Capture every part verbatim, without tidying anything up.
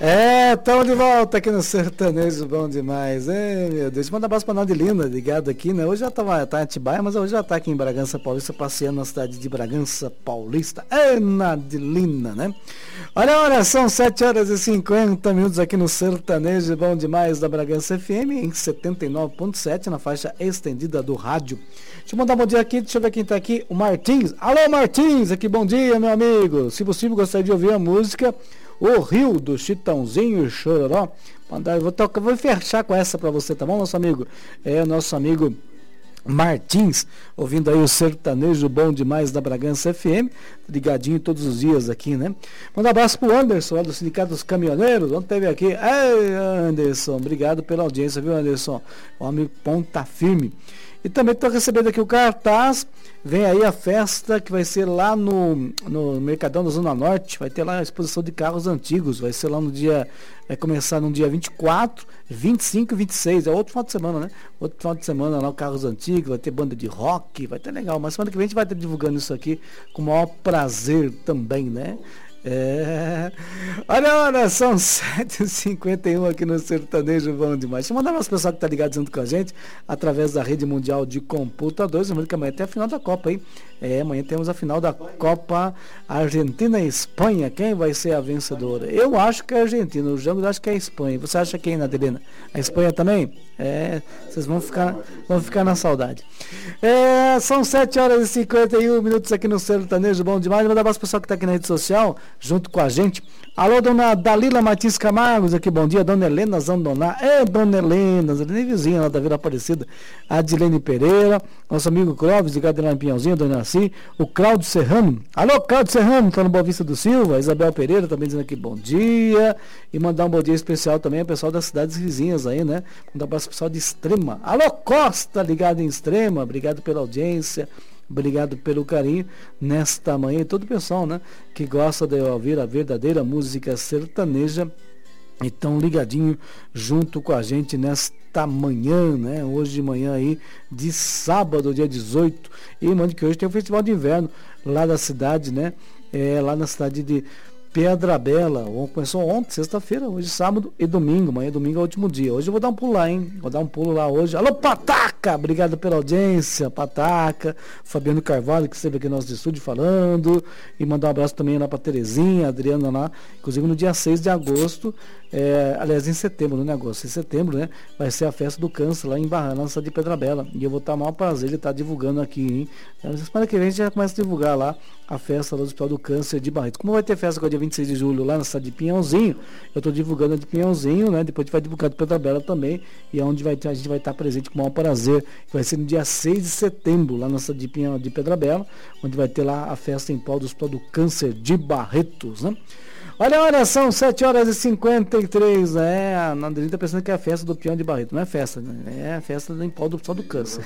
É, estamos de volta aqui no Sertanejo Bom Demais. É, meu Deus. Manda um abraço pra Nadilina, ligado aqui, né? Hoje já tava, tá em Atibaia, mas hoje já tá aqui em Bragança Paulista, passeando na cidade de Bragança Paulista. É, Nadilina, né? Olha, olha, são sete horas e cinquenta minutos aqui no Sertanejo Bom Demais da Bragança F M, em setenta e nove ponto sete, na faixa estendida do rádio. Deixa eu mandar um bom dia aqui, deixa eu ver quem tá aqui. O Martins. Alô, Martins, aqui, bom dia, meu amigo. Se possível, gostaria de ouvir a música O Rio do Chitãozinho e Chororó. Mandar, eu vou, tocar, vou fechar com essa pra você, tá bom, nosso amigo? É o nosso amigo Martins, ouvindo aí o Sertanejo Bom Demais da Bragança F M, ligadinho todos os dias aqui, né? Manda um abraço pro Anderson, lá do Sindicato dos Caminhoneiros, onde teve aqui. Ei, Anderson, obrigado pela audiência, viu, Anderson? O amigo ponta firme. E também estou recebendo aqui o cartaz, vem aí a festa que vai ser lá no, no Mercadão da Zona Norte, vai ter lá a exposição de carros antigos, vai ser lá no dia, vai começar no dia vinte e quatro, vinte e cinco e vinte e seis, é outro final de semana, né? Outro final de semana lá, carros antigos, vai ter banda de rock, vai ter legal, mas semana que vem a gente vai estar divulgando isso aqui com o maior prazer também, né? É. Olha, olha, são sete e cinquenta e um aqui no Sertanejo Bom Demais. Deixa eu mandar para as pessoas que estão ligadas junto com a gente através da Rede Mundial de Computadores. Lembrando que amanhã tem a final da Copa, hein? É, amanhã temos a final da Copa Argentina e Espanha. Quem vai ser a vencedora? Eu acho que é a Argentina, o jogo eu acho que é a Espanha. Você acha quem, Nadelina? A Espanha também? É, vocês vão ficar, vão ficar na saudade. É, são sete horas e cinquenta e um minutos aqui no Sertanejo Bom Demais. Mandar para as pessoas que estão aqui na rede social junto com a gente. Alô, dona Dalila Martins Camargos, aqui, bom dia. Dona Helena Zandoná, é, dona Helena, nem vizinha lá da Vila Aparecida. Adilene Pereira, nosso amigo Clóvis, ligado lá em Pinhãozinho, dona Nasci, o Cláudio Serrano, alô, Cláudio Serrano, tá no Boa Vista do Silva, Isabel Pereira também dizendo aqui, bom dia, e mandar um bom dia especial também ao pessoal das cidades vizinhas aí, né? Mandar um abraço pro pessoal de Extrema. Alô, Costa, ligado em Extrema, obrigado pela audiência. Obrigado pelo carinho nesta manhã e todo o pessoal, né, que gosta de ouvir a verdadeira música sertaneja e tão ligadinho junto com a gente nesta manhã, né, hoje de manhã aí de sábado, dia dezoito, e mande que hoje tem o Festival de Inverno lá da cidade, né, é, lá na cidade de Pedra Bela, começou ontem, sexta-feira, hoje sábado e domingo, amanhã domingo é o último dia. Hoje eu vou dar um pulo lá, hein? Vou dar um pulo lá hoje. Alô, Pataca! Obrigado pela audiência, Pataca. Fabiano Carvalho, que esteve aqui no nosso estúdio falando. E mandar um abraço também lá pra Terezinha, Adriana lá. Inclusive no dia seis de agosto, é, aliás, em setembro, não é agosto, em setembro, né? Vai ser a festa do câncer lá em Barra, na cidade de Pedra Bela. E eu vou estar mal prazer de estar divulgando aqui, hein? Então, semana que vem a gente já começa a divulgar lá a festa do Hospital do Câncer de Barreto. Como vai ter festa com o dia vinte e seis de julho lá na cidade de Pinhãozinho, eu estou divulgando a de Pinhãozinho, né? Depois a gente vai divulgar de Pedra Bela também, e é onde vai ter, a gente vai estar presente com o maior prazer, que vai ser no dia seis de setembro, lá na cidade de, Pinhão, de Pedra Bela, onde vai ter lá a festa em prol do Hospital do Câncer de Barretos, né? Olha, olha, são sete horas e cinquenta e três, né? A Nadelinha tá pensando que é a festa do peão de Barreto. Não é festa, né? É a festa do pau do Hospital do Câncer.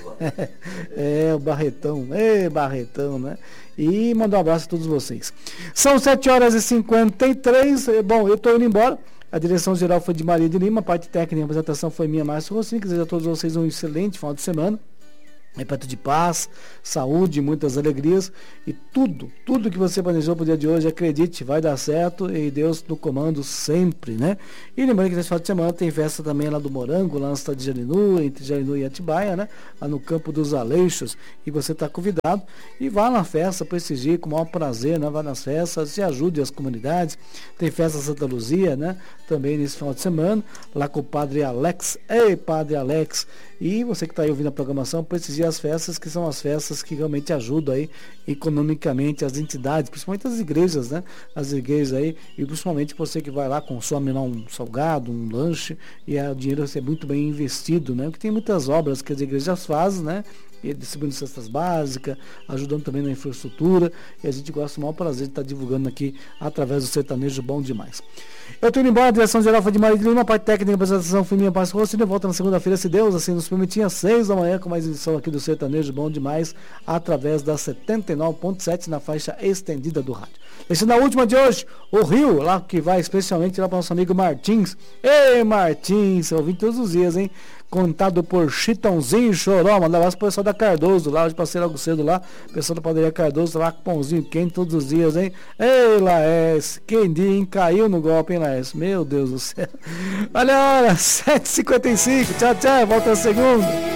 É, o Barretão, é, Barretão, né? E mandar um abraço a todos vocês. São sete horas e cinquenta e três, bom, eu tô indo embora. A direção geral foi de Maria de Lima, a parte técnica e a apresentação foi minha, Márcio Rossini. Desejo a todos vocês um excelente final de semana. Repleto de paz, saúde, muitas alegrias e tudo, tudo que você planejou para o dia de hoje, acredite, vai dar certo e Deus no comando sempre, né? E lembrando que nesse final de semana tem festa também lá do Morango, lá na cidade de Jarinu, entre Jarinu e Atibaia, né? Lá no Campo dos Aleixos, e você está convidado e vá na festa, prestigie com o maior prazer, né? Vá nas festas e ajude as comunidades. Tem festa Santa Luzia, né? Também nesse final de semana, lá com o Padre Alex, ei Padre Alex, e você que está aí ouvindo a programação, prestigie as festas, que são as festas que realmente ajudam aí economicamente as entidades, principalmente as igrejas, né? As igrejas aí, e principalmente você que vai lá, consome lá um salgado, um lanche, e o dinheiro vai ser muito bem investido, né? Porque tem muitas obras que as igrejas fazem, né? Distribuindo cestas básicas, ajudando também na infraestrutura, e a gente gosta do maior prazer de estar divulgando aqui através do Sertanejo Bom Demais. Eu estou indo embora, a direção geral foi de Maria de Lima, a parte técnica e apresentação foi minha, Márcio Rossini. Volta na segunda-feira, se Deus assim nos permitir, às seis da manhã, com mais edição aqui do Sertanejo Bom Demais, através da setenta e nove ponto sete na faixa estendida do rádio. Deixando a última de hoje, o Rio, lá que vai especialmente lá para o nosso amigo Martins. Ei, Martins, eu ouvi todos os dias, hein? contado por Chitãozinho Choró. Mandar um abraço pro pessoal da Cardoso lá, hoje passei logo cedo lá, pessoal da padaria Cardoso lá com pãozinho quente todos os dias, hein? Ei, Laércio, quem dia, hein? Caiu no golpe, hein, Laércio? Meu Deus do céu. Olha a hora, sete e cinquenta e cinco, tchau, tchau, volta a segunda.